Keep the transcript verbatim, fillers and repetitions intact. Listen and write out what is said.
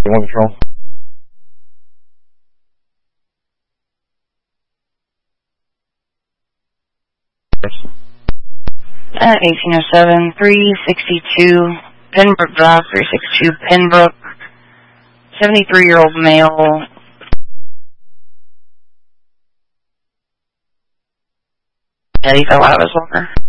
One control. Yes. Uh, eighteen oh seven, three sixty-two, Pembroke Drive, three sixty-two, Pembroke, seventy-three-year-old male. Yeah, he fell out of his walker.